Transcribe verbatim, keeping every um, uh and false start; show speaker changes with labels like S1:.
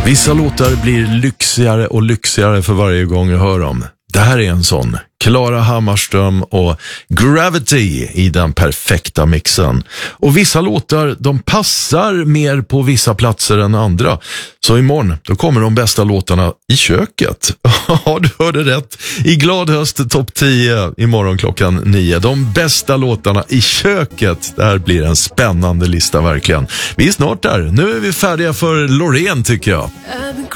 S1: Vissa låtar blir lyxigare och lyxigare för varje gång jag hör dem. Det här är en sån. Klara Hammarström och Gravity i den perfekta mixen. Och vissa låtar, de passar mer på vissa platser än andra. Så imorgon, då kommer de bästa låtarna i köket. Ja, du hörde rätt. I Glad höst topp tio imorgon klockan nio. De bästa låtarna i köket. Det här blir en spännande lista verkligen. Vi är snart där. Nu är vi färdiga för Loreen tycker jag.